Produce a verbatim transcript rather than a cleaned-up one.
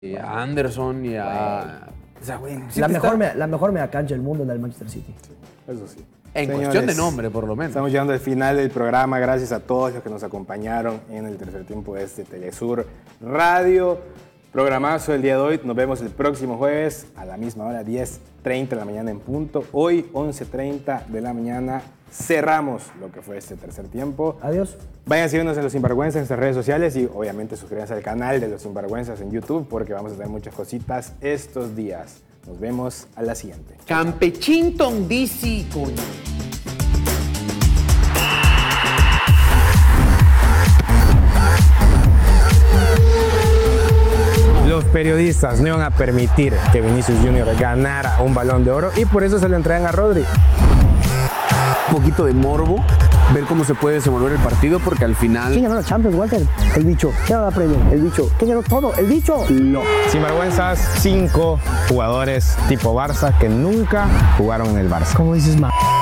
y a Anderson y a... O sea, güey, sí La que mejor, está- me- la mejor media cancha del mundo es la del Manchester City. Eso sí. En Señores, cuestión de nombre, por lo menos. Estamos llegando al final del programa. Gracias a todos los que nos acompañaron en el tercer tiempo de este Telesur Radio. Programazo el día de hoy. Nos vemos el próximo jueves a la misma hora, diez treinta de la mañana en punto. Hoy, once treinta de la mañana, cerramos lo que fue este tercer tiempo. Adiós. Vayan a seguirnos en Los Sinvergüenzas en nuestras redes sociales y obviamente suscríbanse al canal de Los Sinvergüenzas en YouTube porque vamos a tener muchas cositas estos días. Nos vemos a la siguiente. Campechinton D C, coño. Los periodistas no iban a permitir que Vinicius Junior ganara un Balón de Oro y por eso se lo entregan a Rodri. Un poquito de morbo, ver cómo se puede desenvolver el partido, porque al final... ¿Quién ganó la Champions, Walter? El bicho. ¿Quién ganó la Premier? El bicho. ¿Quién ganó todo? El bicho. No. Sinvergüenzas, cinco jugadores tipo Barça que nunca jugaron en el Barça. ¿Cómo dices, ma?